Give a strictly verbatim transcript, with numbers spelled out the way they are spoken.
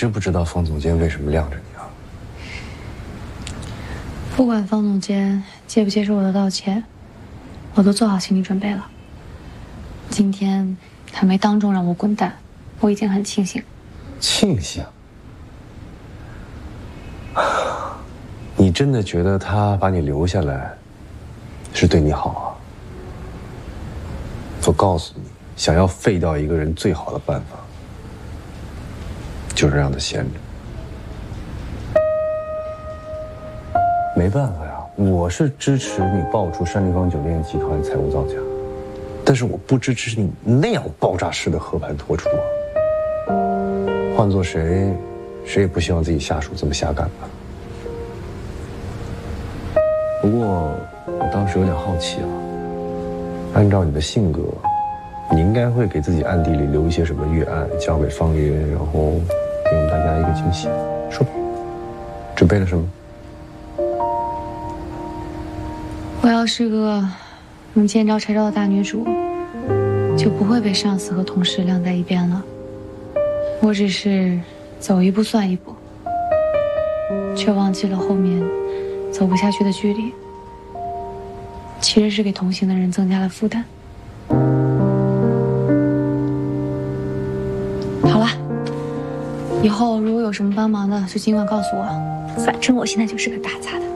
知不知道方总监为什么晾着你啊？ 不管方总监接不接受我的道歉，我都做好心理准备了。今天他没当众让我滚蛋，我已经很庆幸。 庆幸？你真的觉得他把你留下来是对你好啊？我告诉你，想要废掉一个人最好的办法，就是让他闲着。没办法呀，我是支持你爆出山立方酒店集团财务造假，但是我不支持你那样爆炸式的和盘托出啊。换做谁，谁也不希望自己下属这么瞎干吧。不过我当时有点好奇啊，按照你的性格，你应该会给自己暗地里留一些什么预案，交给方爷，然后给我们大家一个惊喜。说吧，准备了什么？ 我要是个能见招拆招的大女主，就不会被上司和同事晾在一边了。我只是走一步算一步，却忘记了后面走不下去的距离，其实是给同行的人增加了负担。好了，以后如果有什么帮忙的，就尽管告诉我，反正我现在就是个打杂的。